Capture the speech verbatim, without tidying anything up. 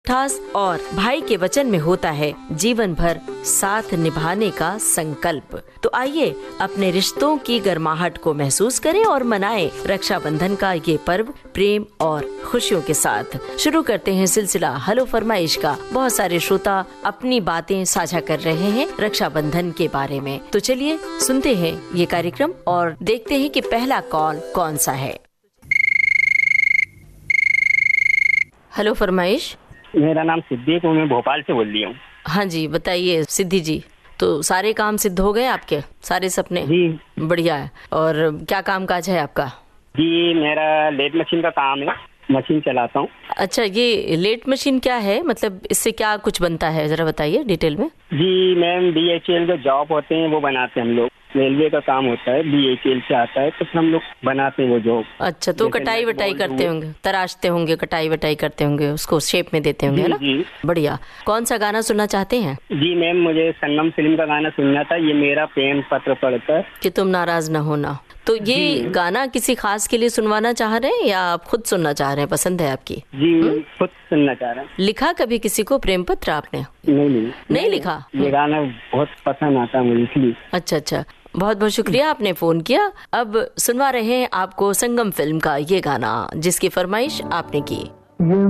ठास और भाई के वचन में होता है जीवन भर साथ निभाने का संकल्प। तो आइए अपने रिश्तों की गर्माहट को महसूस करें और मनाएं रक्षाबंधन का ये पर्व प्रेम और खुशियों के साथ। शुरू करते हैं सिलसिला हेलो फरमाइश का। बहुत सारे श्रोता अपनी बातें साझा कर रहे हैं रक्षाबंधन के बारे में। तो चलिए सुनते हैं ये कार्यक्रम और देखते हैं कि पहला कॉल कौन सा है। हेलो फरमाइश। मेरा नाम सिद्दीक हूँ, मैं भोपाल से बोल रही हूँ। हाँ जी बताइए सिद्धि जी। तो सारे काम सिद्ध हो गए आपके, सारे सपने? जी बढ़िया है। और क्या काम काज है आपका? जी मेरा लेट मशीन का काम है, मशीन चलाता हूँ। अच्छा, ये लेट मशीन क्या है, मतलब इससे क्या कुछ बनता है, जरा बताइए डिटेल में। जी मैम, डी एच एल के जॉब होते हैं वो बनाते हैं हम लोग। रेलवे का काम होता है, डी एच एल से आता है तो हम लोग बनाते हैं वो जॉब। अच्छा, तो कटाई वटाई करते होंगे, तराशते होंगे, कटाई वटाई करते होंगे, उसको शेप में देते होंगे, है ना? जी बढ़िया। कौन सा गाना सुनना चाहते हैं? जी मैम, मुझे संगम फिल्म का गाना सुनना था, ये मेरा प्रेम पत्र पढ़कर कि तुम नाराज न होना। तो ये गाना किसी खास के लिए सुनवाना चाह रहे हैं या आप खुद सुनना चाह रहे हैं? पसंद है आपकी? जी खुद सुनना चाह रहा हूँ। लिखा कभी किसी को प्रेम पत्र आपने? नहीं नहीं नहीं लिखा। ये गाना बहुत पसंद आता है मुझे, इसलिए। अच्छा अच्छा, बहुत बहुत शुक्रिया आपने फोन किया। अब सुनवा रहे हैं आपको संगम फिल्म का ये गाना जिसकी फरमाइश आपने की।